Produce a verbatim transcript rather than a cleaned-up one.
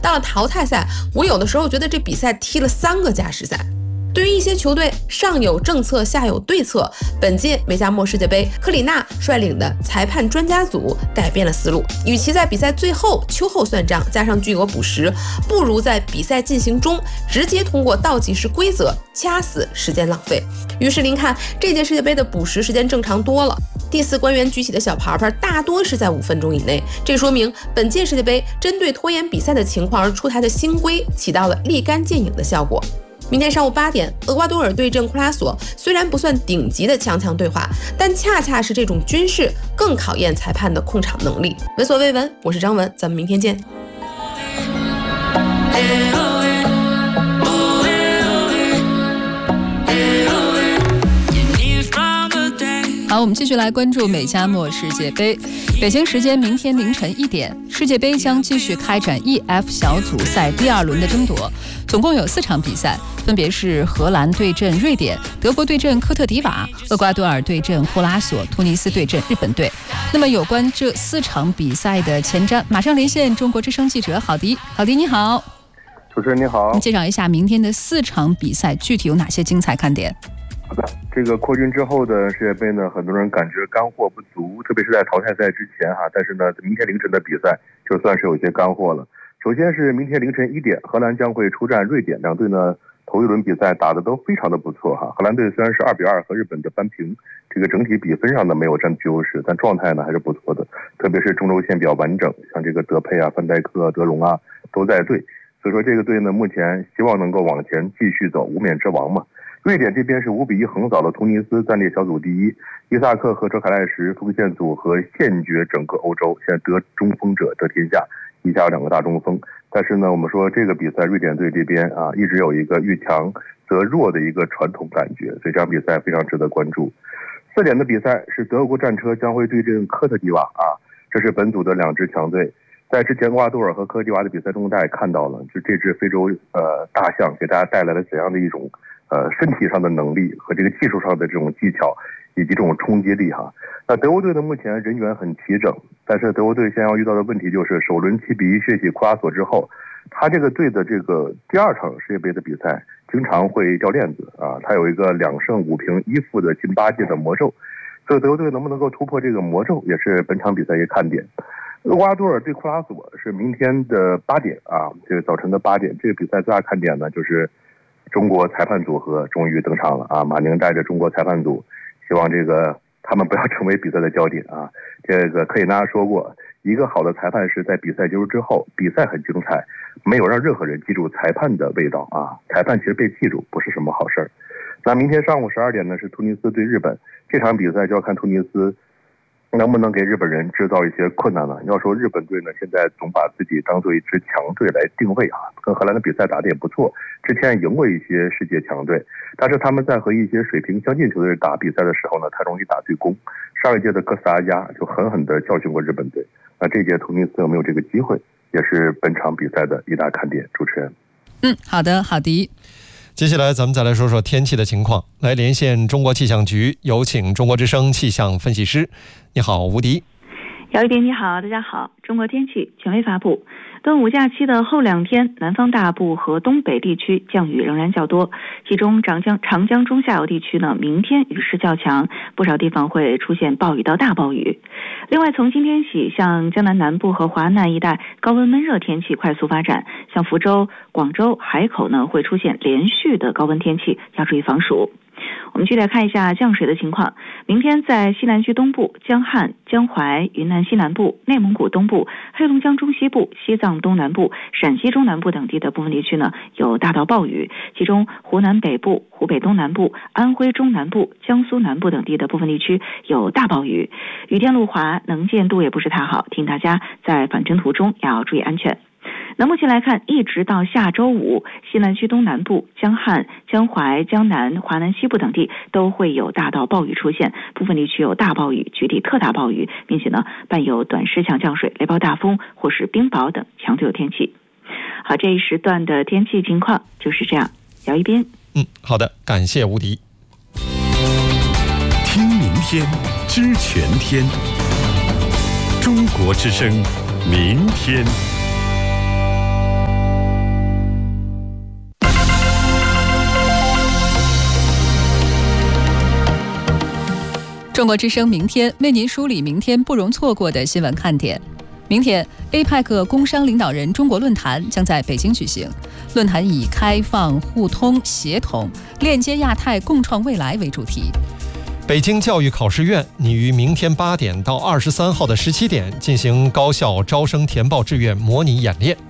到了淘汰赛，我有的时候觉得这比赛踢了三个加时赛。对于一些球队上有政策下有对策，本届梅加莫世界杯，克里纳率领的裁判专家组改变了思路，与其在比赛最后秋后算账加上巨额补时，不如在比赛进行中直接通过倒计时规则掐死时间浪费。于是您看，这届世界杯的补时时间正常多了，第四官员举起的小牌牌大多是在五分钟以内，这说明本届世界杯针对拖延比赛的情况而出台的新规起到了立竿见影的效果。明天上午八点，厄瓜多尔对阵库拉索，虽然不算顶级的强强对话，但恰恰是这种军事更考验裁判的控场能力。闻所未闻，我是张文，咱们明天见。 好，我们继续来关注美加墨世界杯。北京时间明天凌晨一点，世界杯将继续开展 E F 小组赛第二轮的争夺，总共有四场比赛，分别是荷兰对阵瑞典、德国对阵科特迪瓦、厄瓜多尔对阵库拉索、突尼斯对阵日本队。那么有关这四场比赛的前瞻，马上连线中国之声记者郝迪。郝迪你好。 主持人你好。 你介绍一下明天的四场比赛具体有哪些精彩看点？ 好的，这个扩军之后的世界杯呢，很多人感觉干货不足，特别是在淘汰赛之前哈。但是呢，明天凌晨的比赛就算是有些干货了。首先是明天凌晨一点，荷兰将会出战瑞典，两队呢头一轮比赛打得都非常的不错哈。荷兰队虽然是二比二和日本的扳平，这个整体比分上呢没有占据优势，但状态呢还是不错的，特别是中轴线比较完整，像这个德佩啊、范戴克、德容啊都在队，所以说这个队呢目前希望能够往前继续走，无冕之王嘛。瑞典这边是五比一横扫了突尼斯，暂列小组第一。伊萨克和哲凯莱什锋线组合现绝整个欧洲，现在得中锋者得天下，一家有两个大中锋。但是呢，我们说这个比赛瑞典队这边啊，一直有一个遇强则弱的一个传统感觉，所以这场比赛非常值得关注。四点的比赛是德国战车将会对阵科特迪瓦啊，这是本组的两支强队。在之前厄瓜多尔和科特迪瓦的比赛中，大家也看到了，就这支非洲呃大象给大家带来了怎样的一种呃身体上的能力和这个技术上的这种技巧以及这种冲击力哈。那德国队呢目前人员很齐整，但是德国队现在要遇到的问题就是首轮七比一血洗库拉索之后，他这个队的这个第二场世界杯的比赛经常会掉链子啊，他有一个两胜五平一负的进八届的魔咒，所以德国队能不能够突破这个魔咒也是本场比赛一个看点。厄瓜多尔对库拉索是明天的八点啊，这个早晨的八点。这个比赛最大看点呢，就是中国裁判组合终于登场了啊！马宁带着中国裁判组，希望这个他们不要成为比赛的焦点啊。这个克里纳说过，一个好的裁判是在比赛结束之后，比赛很精彩，没有让任何人记住裁判的味道啊。裁判其实被记住不是什么好事儿。那明天上午十二点呢，是突尼斯对日本，这场比赛就要看突尼斯能不能给日本人制造一些困难了。要说日本队呢，现在总把自己当做一支强队来定位啊，跟荷兰的比赛打得也不错，之前赢过一些世界强队，但是他们在和一些水平相近球队打比赛的时候呢，他容易打对攻。上一届的哥斯达黎加就狠狠地教训过日本队，那这届突尼斯有没有这个机会，也是本场比赛的一大看点。主持人， 嗯，好的，好的。 接下来咱们再来说说天气的情况，来连线中国气象局，有请中国之声气象分析师。你好，吴迪。 姚一迪你好，大家好。中国天气权威发布，端午假期的后两天，南方大部和东北地区降雨仍然较多，其中长江、长江中下游地区呢，明天雨势较强，不少地方会出现暴雨到大暴雨。另外，从今天起，像江南南部和华南一带高温闷热天气快速发展，像福州、广州、海口呢会出现连续的高温天气，要注意防暑。我们继续来看一下降水的情况。明天在西南区东部、江汉、江淮、云南西南部、内蒙古东部、黑龙江中西部、西藏东南部、陕西中南部等地的部分地区呢有大到暴雨，其中湖南北部、湖北东南部、安徽中南部、江苏南部等地的部分地区有大暴雨，雨天路滑，能见度也不是太好，提醒大家在返程途中要注意安全。那目前来看，一直到下周五，西南区东南部、江汉、江淮、江南、华南西部等地都会有大到暴雨出现，部分地区有大暴雨，局地特大暴雨，并且呢伴有短时强降水、雷暴大风或是冰雹等强对流天气。好，这一时段的天气情况就是这样。姚一边， 嗯，好的，感谢吴迪。 听明天，知全天，中国之声，明天。 中国之声明天为您梳理明天不容错过的新闻看点。明天 A P E C 工商领导人中国论坛将在北京举行，论坛以开放、互通、协同、链接亚太、共创未来为主题。 北京教育考试院拟于明天八点到二十三号的十七点进行高校招生填报志愿模拟演练。